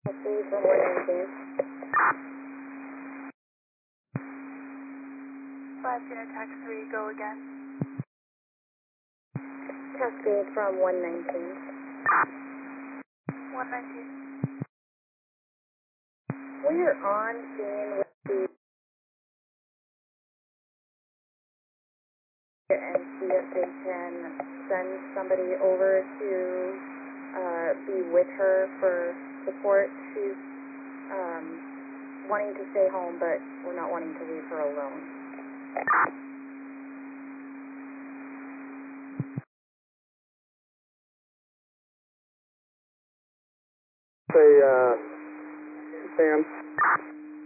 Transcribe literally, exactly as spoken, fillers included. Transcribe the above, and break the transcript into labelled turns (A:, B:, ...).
A: Cascade from one nineteen.
B: five Sierra Tax three, go again.
A: Cascade from one nineteen.
B: one nineteen.
A: We're on scene with the and see if they can send somebody over to uh, be with her for support. She's um, wanting to stay home, but we're not wanting to leave her alone.
C: Say, uh, Sam.